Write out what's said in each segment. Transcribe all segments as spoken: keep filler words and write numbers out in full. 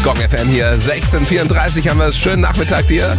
Gong F M hier, sechzehn Uhr vierunddreißig haben wir es. Schönen Nachmittag dir.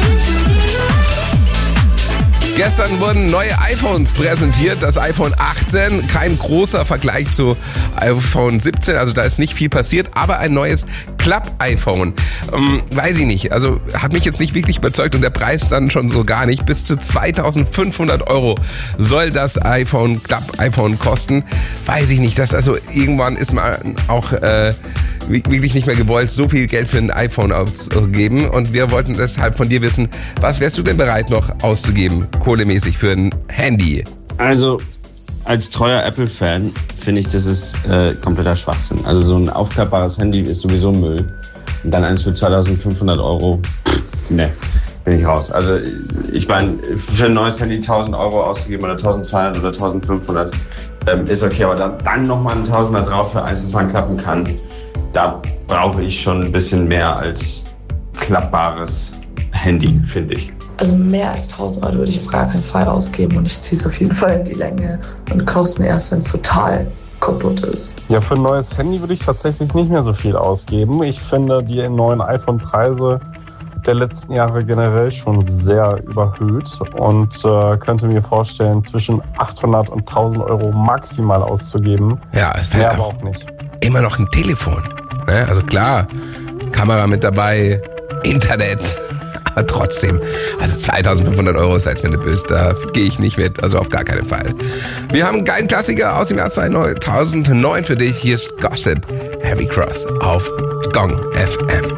Gestern wurden neue iPhones präsentiert, das iPhone achtzehn, kein großer Vergleich zu iPhone siebzehn, also da ist nicht viel passiert, aber ein neues Klapp-iPhone. Ähm, weiß ich nicht, also hat mich jetzt nicht wirklich überzeugt und der Preis dann schon so gar nicht. Bis zu zweitausendfünfhundert Euro soll das iPhone, Klapp-iPhone kosten. Weiß ich nicht, das also irgendwann ist man auch äh, wirklich nicht mehr gewollt, so viel Geld für ein iPhone auszugeben und wir wollten deshalb von dir wissen, was wärst du denn bereit noch auszugeben? Kohlemäßig für ein Handy? Also als treuer Apple-Fan finde ich, das ist äh, kompletter Schwachsinn. Also so ein aufklappbares Handy ist sowieso Müll. Und dann eins für zweitausendfünfhundert Euro, ne, bin ich raus. Also ich meine, für ein neues Handy tausend Euro auszugeben oder tausendzweihundert oder tausendfünfhundert ähm, ist okay. Aber dann, dann nochmal ein Tausender drauf für eins, das man klappen kann. Da brauche ich schon ein bisschen mehr als klappbares Handy, finde ich. Also mehr als tausend Euro würde ich auf gar keinen Fall ausgeben und ich ziehe es auf jeden Fall in die Länge und kaufe es mir erst, wenn es total kaputt ist. Ja, für ein neues Handy würde ich tatsächlich nicht mehr so viel ausgeben. Ich finde die neuen iPhone-Preise der letzten Jahre generell schon sehr überhöht und äh, könnte mir vorstellen, zwischen achthundert und tausend Euro maximal auszugeben. Ja, ist halt mehr aber auch auch nicht. immer noch ein Telefon. Ne? Also klar, Kamera mit dabei, Internet. Aber trotzdem, also zweitausendfünfhundert Euro, seid mir nicht böse, da gehe ich nicht mit, also auf gar keinen Fall. Wir haben einen geilen Klassiker aus dem Jahr zweitausendneun für dich. Hier ist Gossip, Heavy Cross auf Gong F M.